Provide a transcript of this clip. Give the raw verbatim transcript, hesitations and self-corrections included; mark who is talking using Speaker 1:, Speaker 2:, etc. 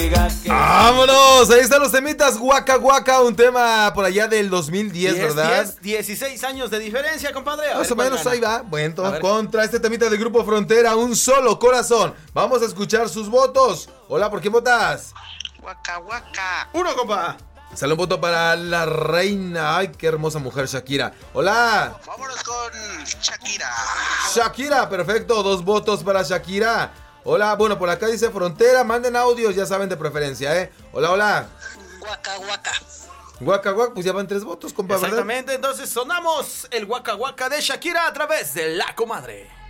Speaker 1: diga que...
Speaker 2: ¡Vámonos! Ahí están los temitas. Waka Waka, un tema por allá del dos mil diez,
Speaker 1: diez,
Speaker 2: ¿verdad?
Speaker 1: diez, dieciséis años de diferencia, compadre. A
Speaker 2: Más
Speaker 1: ver
Speaker 2: o
Speaker 1: cuál
Speaker 2: menos
Speaker 1: gana.
Speaker 2: ahí va. Bueno, contra este temita del Grupo Frontera, un solo corazón. Vamos a escuchar sus votos. Hola, ¿por qué votas?
Speaker 3: Waka Waka.
Speaker 1: Uno, compa.
Speaker 2: Sale un voto para la reina. Ay, qué hermosa mujer, Shakira. Hola.
Speaker 3: Vámonos con Shakira.
Speaker 2: Shakira, perfecto. Dos votos para Shakira. Hola, bueno, por acá dice Frontera. Manden audios, ya saben de preferencia, ¿eh? Hola, hola.
Speaker 3: Waka Waka.
Speaker 2: Waka Waka, pues ya van tres votos, compa, ¿verdad?
Speaker 1: Exactamente, entonces sonamos el Waka Waka de Shakira a través de La Comadre.